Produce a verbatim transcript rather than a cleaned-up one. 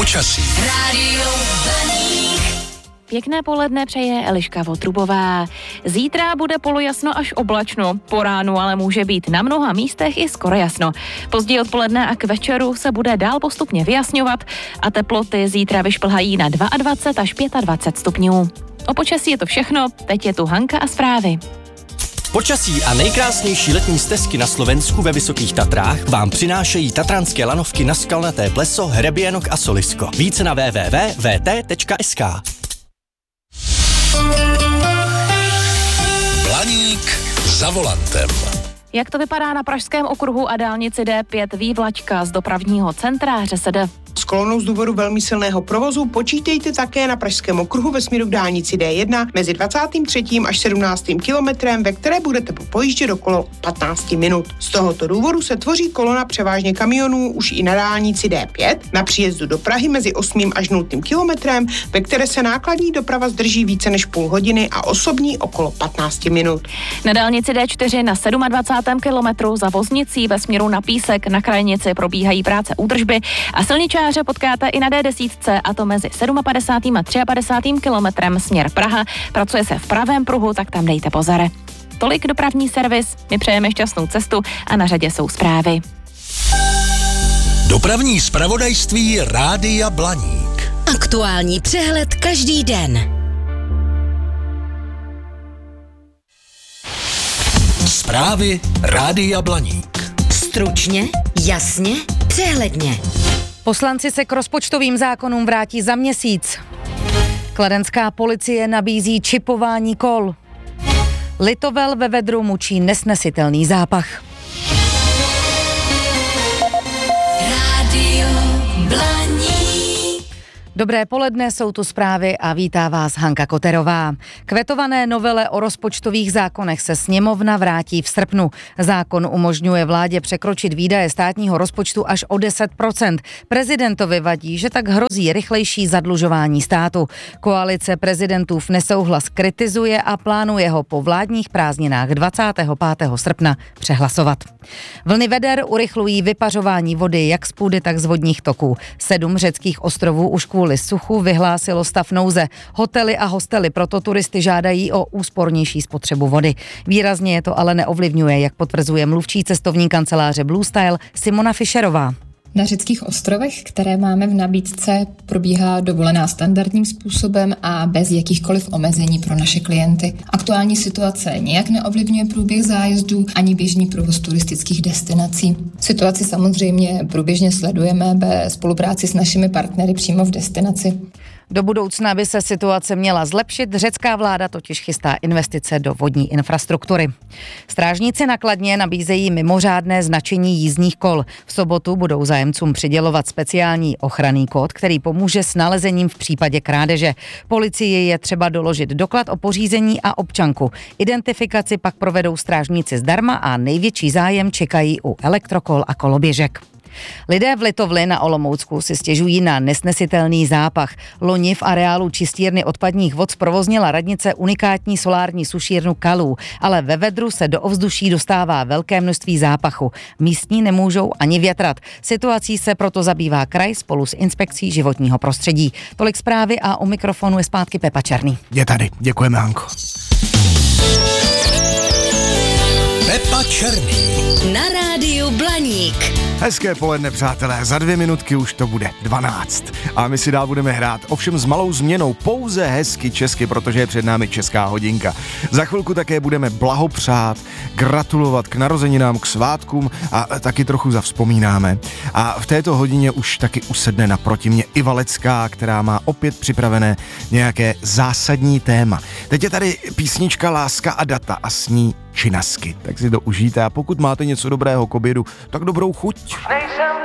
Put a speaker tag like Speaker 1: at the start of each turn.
Speaker 1: Počasí.
Speaker 2: Rádio Blaník.
Speaker 3: Pěkné poledne přeje Eliška Votrubová. Zítra bude polojasno až oblačno, po ránu ale může být na mnoha místech i skoro jasno. Později odpoledne a k večeru se bude dál postupně vyjasňovat a teploty zítra vyšplhají na dvacet dva až dvacet pět stupňů. O počasí je to všechno, teď je tu Hanka a zprávy.
Speaker 4: Počasí a nejkrásnější letní stezky na Slovensku ve Vysokých Tatrách vám přinášejí tatranské lanovky na Skalnaté pleso, hřeběnok a solisko. Více na w w w tečka v t tečka s k.
Speaker 1: Blaník za volantem.
Speaker 3: Jak to vypadá na Pražském okruhu a dálnici D pět vývlačka z dopravního centra ŘSD?
Speaker 5: S kolonou z důvodu velmi silného provozu počítejte také na Pražském okruhu ve směru k dálnici D jedna mezi dvacátým třetím až sedmnáctým kilometrem, ve které budete pojíždět okolo patnáct minut. Z tohoto důvodu se tvoří kolona převážně kamionů už i na dálnici D pět na příjezdu do Prahy mezi osmým až nultým kilometrem, ve které se nákladní doprava zdrží více než půl hodiny a osobní okolo patnáct minut.
Speaker 3: Na dálnici D čtyři na dvacátém sedmém kilometru za Voznicí ve směru na Písek na krajnici probíhají práce údržby a silničáře potkáte i na D deset, a to mezi padesátým sedmým a padesátým třetím kilometrem směr Praha. Pracuje se v pravém pruhu, tak tam dejte pozor. Tolik dopravní servis, my přejeme šťastnou cestu a na řadě jsou zprávy.
Speaker 1: Dopravní zpravodajství Rádia Blaník.
Speaker 2: Aktuální přehled každý den.
Speaker 1: Zprávy Rádia Blaník.
Speaker 2: Stručně, jasně, přehledně.
Speaker 6: Poslanci se k rozpočtovým zákonům vrátí za měsíc. Kladenská policie nabízí čipování kol. Litovel ve vedru mučí nesnesitelný zápach.
Speaker 2: Rádio Blaník.
Speaker 6: Dobré poledne, jsou tu zprávy a vítá vás Hanka Koterová. K vetované novele o rozpočtových zákonech se sněmovna vrátí v srpnu. Zákon umožňuje vládě překročit výdaje státního rozpočtu až o deset procent. Prezidentovi vadí, že tak hrozí rychlejší zadlužování státu. Koalice prezidentův nesouhlas kritizuje a plánuje ho po vládních prázdninách dvacátého pátého srpna přehlasovat. Vlny veder urychlují vypařování vody jak z půdy, tak z vodních toků. Sedm řeckých ostrovů už kvůli suchu vyhlásilo stav nouze. Hotely a hostely proto turisty žádají o úspornější spotřebu vody. Výrazně je to ale neovlivňuje, jak potvrzuje mluvčí cestovní kanceláře Blue Style Simona Fischerová.
Speaker 7: Na řeckých ostrovech, které máme v nabídce, probíhá dovolená standardním způsobem a bez jakýchkoliv omezení pro naše klienty. Aktuální situace nijak neovlivňuje průběh zájezdů ani běžný provoz turistických destinací. Situaci samozřejmě průběžně sledujeme ve spolupráci s našimi partnery přímo v destinaci.
Speaker 6: Do budoucna by se situace měla zlepšit, řecká vláda totiž chystá investice do vodní infrastruktury. Strážníci na Kladně nabízejí mimořádné značení jízdních kol. V sobotu budou zájemcům přidělovat speciální ochranný kód, který pomůže s nalezením v případě krádeže. Policii je třeba doložit doklad o pořízení a občanku. Identifikaci pak provedou strážníci zdarma a největší zájem čekají u elektrokol a koloběžek. Lidé v Litovli na Olomoucku si stěžují na nesnesitelný zápach. Loni v areálu čistírny odpadních vod zprovoznila radnice unikátní solární sušírnu Kalů, ale ve vedru se do ovzduší dostává velké množství zápachu. Místní nemůžou ani větrat. Situací se proto zabývá kraj spolu s inspekcí životního prostředí. Tolik zprávy a u mikrofonu je zpátky Pepa Černý.
Speaker 8: Je tady, děkujeme, Hanko.
Speaker 1: Pepa Černý.
Speaker 2: Na rádiu Blaník.
Speaker 8: Hezké poledne, přátelé, za dvě minutky už to bude dvanáct. A my si dál budeme hrát, ovšem s malou změnou, pouze hezky česky, protože je před námi česká hodinka. Za chvilku také budeme blahopřát, gratulovat k narozeninám, k svátkům a taky trochu zavzpomínáme. A v této hodině už taky usedne naproti mě Iva Lecká, která má opět připravené nějaké zásadní téma. Teď je tady písnička Láska a data a s ní Činasky. Tak si to užijte a pokud máte něco dobrého k obědu, tak dobrou chuť.